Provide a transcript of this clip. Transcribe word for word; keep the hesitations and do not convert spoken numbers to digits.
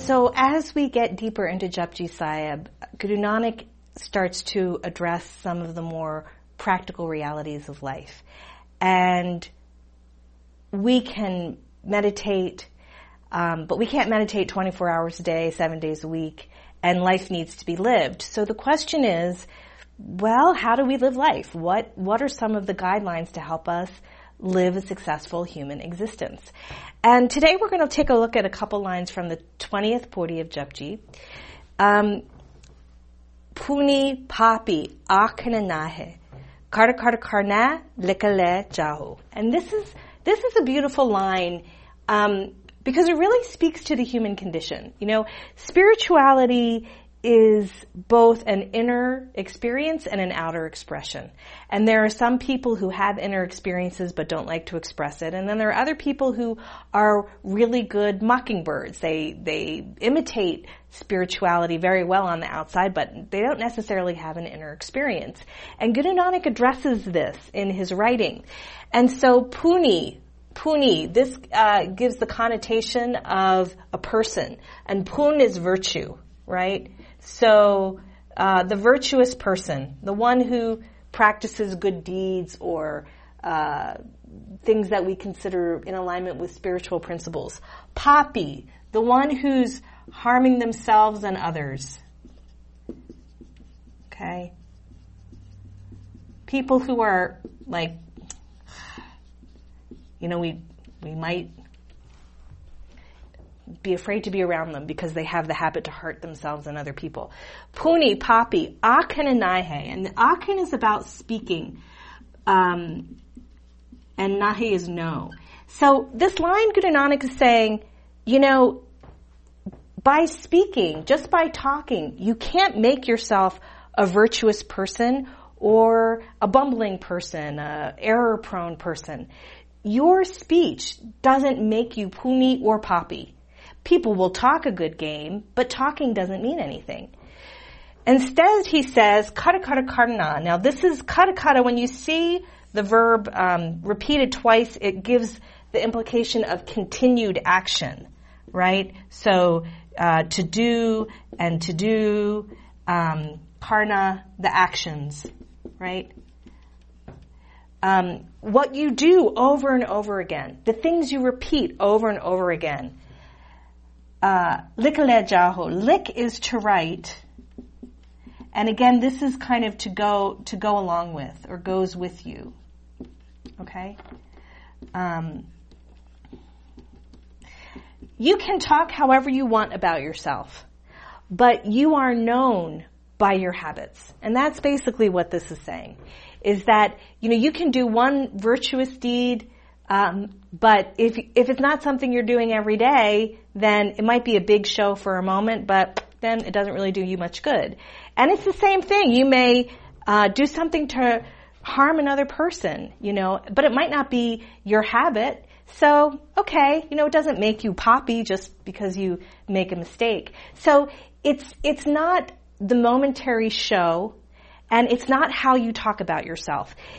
So as we get deeper into Japji Sahib, Guru Nanak starts to address some of the more practical realities of life. And we can meditate, um, but we can't meditate twenty-four hours a day, seven days a week, and life needs to be lived. So the question is, well, how do we live life? What what are some of the guidelines to help us live a successful human existence? And today we're going to take a look at a couple lines from the twentieth Pauri of Japji. Um, Puni papi akhna nahe, kar kar karna likale jaho. And this is this is a beautiful line um, because it really speaks to the human condition. You know, spirituality is both an inner experience and an outer expression. And there are some people who have inner experiences but don't like to express it. And then there are other people who are really good mockingbirds. They they imitate spirituality very well on the outside, but they don't necessarily have an inner experience. And Guru Nanak addresses this in his writing. And so Puni, Puni, this uh, gives the connotation of a person. And Pun is virtue, right? So uh, the virtuous person, the one who practices good deeds or uh, things that we consider in alignment with spiritual principles. Papi, the one who's harming themselves and others. Okay? People who are like, you know, we we might be afraid to be around them because they have the habit to hurt themselves and other people. Puni, papi, akhan and nahe. And akhan is about speaking. Um, and nahe is no. So this line Guru Nanak is saying, you know, by speaking, just by talking, you can't make yourself a virtuous person or a bumbling person, a error-prone person. Your speech doesn't make you puni or papi. People will talk a good game, but talking doesn't mean anything. Instead, he says, kara kara karna. Now, this is kara kara. When you see the verb um, repeated twice, it gives the implication of continued action, right? So, uh, to do and to do, um, karna, the actions, right? Um, what you do over and over again, the things you repeat over and over again. Uh, likale jaho. Lik is to write. And again, this is kind of to go, to go along with, or goes with you. Okay? Um, you can talk however you want about yourself, but you are known by your habits. And that's basically what this is saying, is that, you know, you can do one virtuous deed, um, but if, if it's not something you're doing every day, then it might be a big show for a moment, but then it doesn't really do you much good. And it's the same thing. You may uh, do something to harm another person, you know, but it might not be your habit. So, okay, you know, it doesn't make you papi just because you make a mistake. So it's it's not the momentary show, and it's not how you talk about yourself.